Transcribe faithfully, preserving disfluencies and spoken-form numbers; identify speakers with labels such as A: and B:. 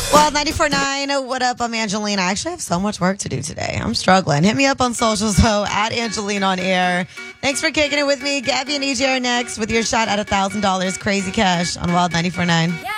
A: Well, ninety-four point nine, what up? I'm Angelina. I actually have so much work to do today. I'm struggling. Hit me up on socials, though, at Angelina on air. Thanks for kicking it with me. Gabby and E J are next with your shot at one thousand dollars crazy cash on Wild ninety-four point nine. Yeah.